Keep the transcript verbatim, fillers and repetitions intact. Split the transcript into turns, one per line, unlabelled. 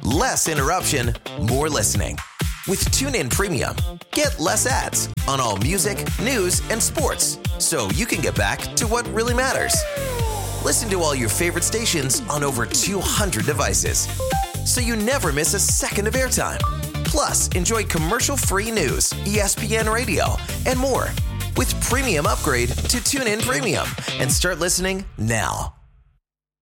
Less interruption, more listening. With TuneIn Premium, get less ads on all music, news, and sports, so you can get back to what really matters. Listen to all your favorite stations on over two hundred devices, so you never miss a second of airtime. Plus, enjoy commercial-free news, E S P N Radio, and more. With Premium, upgrade to TuneIn Premium and start listening now.